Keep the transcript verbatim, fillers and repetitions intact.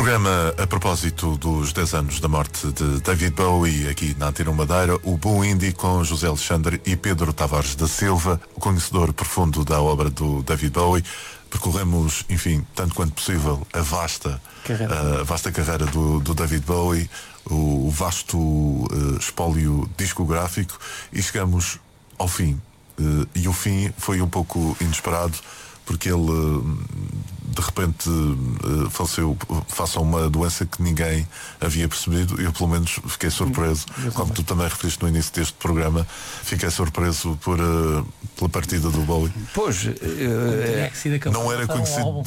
Programa a propósito dos dez anos da morte de David Bowie, aqui na Antena Madeira, o Boom Indie com José Alexandre e Pedro Tavares da Silva, o conhecedor profundo da obra do David Bowie. Percorremos, enfim, tanto quanto possível, a vasta carreira, a vasta carreira do, do David Bowie, o, o vasto uh, espólio discográfico, e chegamos ao fim. Uh, e o fim foi um pouco inesperado, porque ele uh, de repente uh, faleceu face a uma doença que ninguém havia percebido. Eu pelo menos fiquei surpreso, eu como tu também referiste no início deste programa, fiquei surpreso por, uh, pela partida do Bowie. Pois, uh, não era conhecido